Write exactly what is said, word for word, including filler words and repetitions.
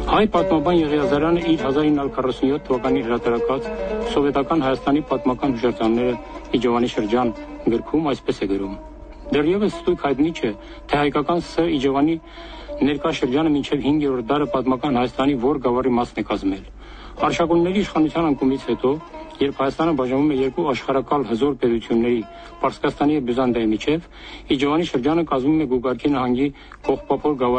Հայ պատմաբան Եղիազարյանը իր հազար ինը հարյուր քառասունյոթ թվականի հրատարակած Սովետական Հայաստանի պատմական հուշարձանները Իջևանի շրջան գրքում այսպես է գրում. Դեռևս ստույգ հայտնի չէ, թե հայկական Ս Իջևանի ներկա շրջանը մինչև հինգերորդ դարը պատմական Հայաստանի որ գավառի մասն է կազմել։ Արշակունների իշխանության անկումից հետո, երբ Հայաստանը բաժանվում է երկու աշխարհակալ հզոր պետությունների՝ Պարսկաստանի և Բյուզանդիայի միջև, Իջևանի շրջանը կազմում է Գուգարքի նահանգի Կողբափոր գավառի